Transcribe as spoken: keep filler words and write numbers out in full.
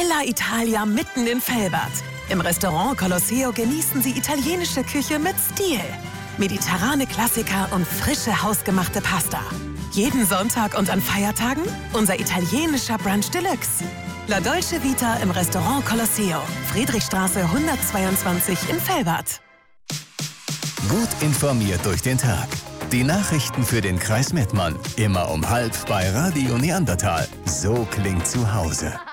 Bella Italia mitten in Velbert. Im Restaurant Colosseo genießen Sie italienische Küche mit Stil. Mediterrane Klassiker und frische hausgemachte Pasta. Jeden Sonntag und an Feiertagen unser italienischer Brunch Deluxe. La Dolce Vita im Restaurant Colosseo, Friedrichstraße hundertzweiundzwanzig in Velbert. Gut informiert durch den Tag. Die Nachrichten für den Kreis Mettmann. Immer um halb bei Radio Neandertal. So klingt zu Hause.